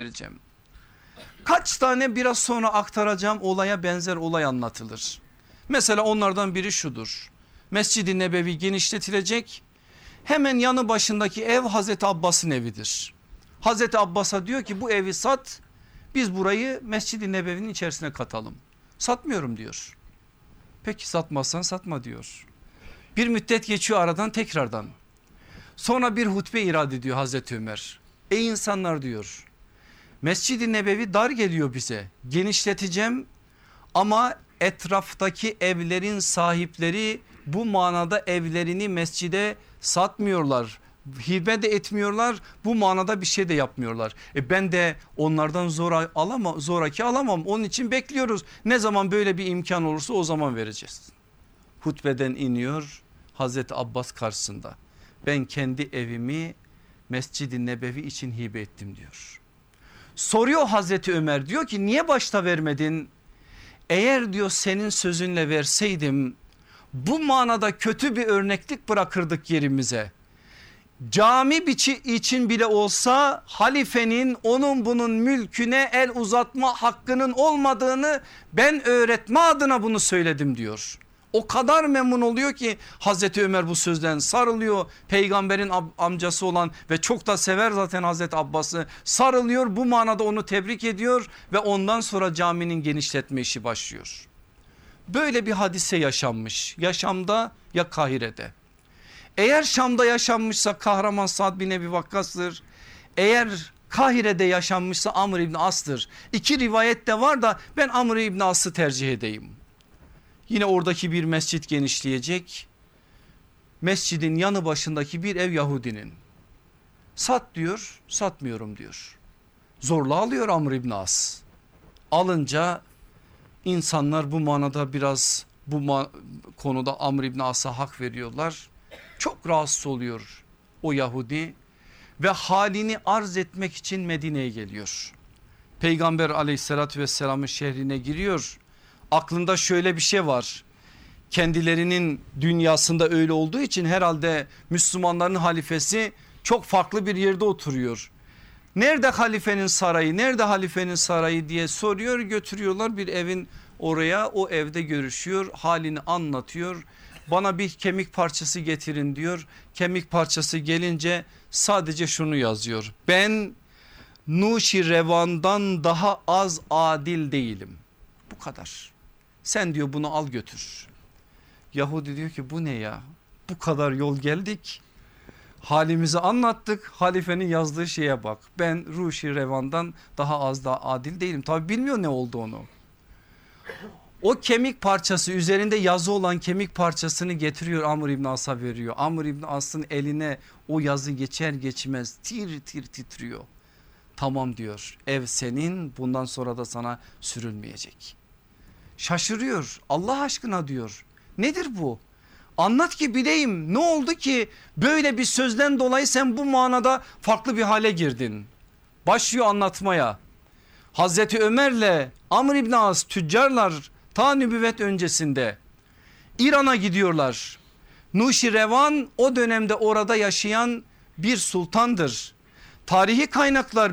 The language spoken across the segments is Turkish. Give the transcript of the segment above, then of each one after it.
vereceğim. Kaç tane biraz sonra aktaracağım olaya benzer olay anlatılır. Mesela onlardan biri şudur. Mescid-i Nebevi genişletilecek. Hemen yanı başındaki ev Hazreti Abbas'ın evidir. Hazreti Abbas'a diyor ki bu evi sat, biz burayı Mescid-i Nebevi'nin içerisine katalım. Satmıyorum diyor. Peki satmazsan satma diyor. Bir müddet geçiyor aradan tekrardan. Sonra bir hutbe irad ediyor Hazreti Ömer. Ey insanlar diyor, Mescid-i Nebevi dar geliyor bize, genişleteceğim ama etraftaki evlerin sahipleri bu manada evlerini mescide satmıyorlar, hibe de etmiyorlar, bu manada bir şey de yapmıyorlar. Ben de onlardan zoraki alamam, onun için bekliyoruz, ne zaman böyle bir imkan olursa o zaman vereceğiz. Hutbeden iniyor Hazreti Abbas karşısında, ben kendi evimi Mescid-i Nebevi için hibe ettim diyor. Soruyor Hazreti Ömer, diyor ki niye başta vermedin? Eğer diyor senin sözünle verseydim bu manada kötü bir örneklik bırakırdık yerimize. Cami için bile olsa halifenin onun bunun mülküne el uzatma hakkının olmadığını ben öğretme adına bunu söyledim diyor. O kadar memnun oluyor ki Hazreti Ömer bu sözden, sarılıyor peygamberin amcası olan ve çok da sever zaten Hazreti Abbas'ı, sarılıyor, bu manada onu tebrik ediyor ve ondan sonra caminin genişletme işi başlıyor. Böyle bir hadise yaşanmış yaşamda ya Kahire'de. Eğer Şam'da yaşanmışsa kahraman Sa'd bin Ebi Vakkas'tır. Eğer Kahire'de yaşanmışsa Amr İbni As'tır. İki rivayet de var da ben Amr İbni As'ı tercih edeyim. Yine oradaki bir mescit genişleyecek. Mescidin yanı başındaki bir ev Yahudinin. Sat diyor, satmıyorum diyor. Zorla alıyor Amr İbni As. Alınca insanlar bu manada biraz konuda Amr İbni As'a hak veriyorlar. Çok rahatsız oluyor o Yahudi ve halini arz etmek için Medine'ye geliyor. Peygamber aleyhissalatü vesselamın şehrine giriyor. Aklında şöyle bir şey var. Kendilerinin dünyasında öyle olduğu için herhalde Müslümanların halifesi çok farklı bir yerde oturuyor. Nerede halifenin sarayı, nerede halifenin sarayı diye soruyor, götürüyorlar bir evin oraya, o evde görüşüyor, halini anlatıyor. Bana bir kemik parçası getirin diyor. Kemik parçası gelince sadece şunu yazıyor: ben Nuşirevan'dan daha az adil değilim. Bu kadar. Sen diyor bunu al götür. Yahudi diyor ki bu ne ya? Bu kadar yol geldik, halimizi anlattık, halifenin yazdığı şeye bak. Ben Nuşirevan'dan daha az da adil değilim. Tabi bilmiyor ne oldu onu. O kemik parçası, üzerinde yazı olan kemik parçasını getiriyor, Amr İbni As'a veriyor. Amr İbni As'ın eline o yazı geçer geçmez tir tir titriyor. Tamam diyor, ev senin, bundan sonra da sana sürülmeyecek. Şaşırıyor, Allah aşkına diyor, nedir bu? Anlat ki bileyim, ne oldu ki böyle bir sözden dolayı sen bu manada farklı bir hale girdin. Başlıyor anlatmaya. Hazreti Ömer'le Amr İbni As tüccarlar ta nübüvvet öncesinde İran'a gidiyorlar. Nuşirevan o dönemde orada yaşayan bir sultandır. Tarihi kaynaklar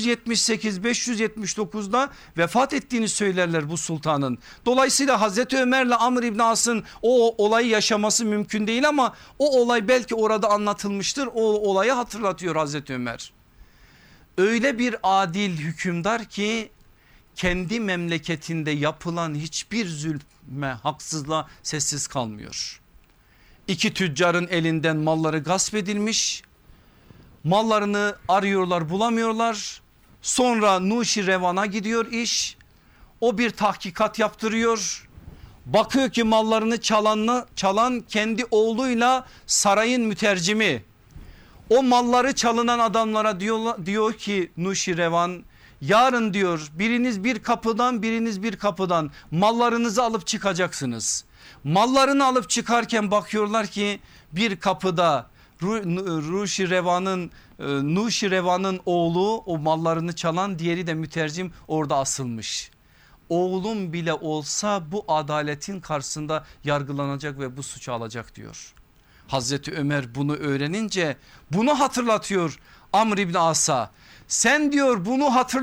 578-579'da vefat ettiğini söylerler bu sultanın. Dolayısıyla Hazreti Ömer'le Amr İbni As'ın o olayı yaşaması mümkün değil ama o olay belki orada anlatılmıştır. O olayı hatırlatıyor Hazreti Ömer. Öyle bir adil hükümdar ki kendi memleketinde yapılan hiçbir zulme, haksızlığa sessiz kalmıyor. İki tüccarın elinden malları gasp edilmiş. Mallarını arıyorlar, bulamıyorlar. Sonra Nuşirevan'a gidiyor iş. O bir tahkikat yaptırıyor. Bakıyor ki mallarını çalan kendi oğluyla sarayın mütercimi. O malları çalınan adamlara diyor ki Nuşirevan, yarın diyor biriniz bir kapıdan, biriniz bir kapıdan mallarınızı alıp çıkacaksınız. Mallarını alıp çıkarken bakıyorlar ki bir kapıda Nuşirevan'ın oğlu, o mallarını çalan, diğeri de mütercim orada asılmış. Oğlum bile olsa bu adaletin karşısında yargılanacak ve bu suçu alacak diyor. Hazreti Ömer bunu öğrenince bunu hatırlatıyor Amr İbni As'a. Sen diyor bunu